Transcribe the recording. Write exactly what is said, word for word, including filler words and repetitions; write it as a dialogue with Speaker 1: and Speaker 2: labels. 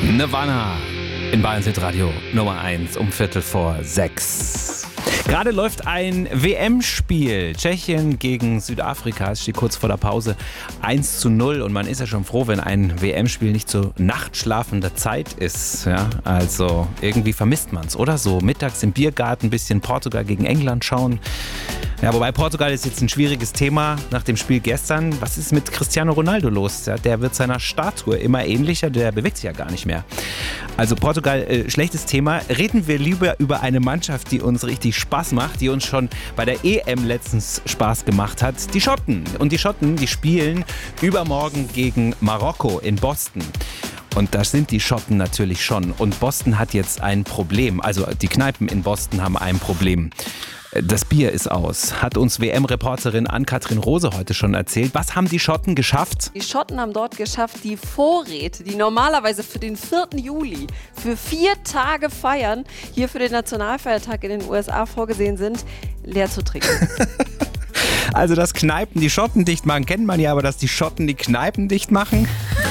Speaker 1: Nirvana in Bayern Hit Radio Nummer eins um Viertel vor sechs. Gerade läuft ein W M-Spiel. Tschechien gegen Südafrika. Es steht kurz vor der Pause eins zu null. Und man ist ja schon froh, wenn ein W M-Spiel nicht zur nachtschlafender Zeit ist. Ja, also irgendwie vermisst man es, oder? So mittags im Biergarten ein bisschen Portugal gegen England schauen. Ja, wobei Portugal ist jetzt ein schwieriges Thema nach dem Spiel gestern. Was ist mit Cristiano Ronaldo los? Ja, der wird seiner Statue immer ähnlicher, der bewegt sich ja gar nicht mehr. Also Portugal, äh, schlechtes Thema. Reden wir lieber über eine Mannschaft, die uns richtig Spaß macht, die uns schon bei der E M letztens Spaß gemacht hat. Die Schotten. Und die Schotten, die spielen übermorgen gegen Marokko in Boston. Und da sind die Schotten natürlich schon. Und Boston hat jetzt ein Problem. Also die Kneipen in Boston haben ein Problem. Das Bier ist aus, hat uns W M-Reporterin Ann-Kathrin Rose heute schon erzählt. Was haben die Schotten geschafft?
Speaker 2: Die Schotten haben dort geschafft, die Vorräte, die normalerweise für den vierten Juli für vier Tage feiern, hier für den Nationalfeiertag in den U S A vorgesehen sind, leer zu trinken.
Speaker 1: Also, dass Kneipen die Schotten dicht machen, kennt man ja, aber dass die Schotten die Kneipen dicht machen?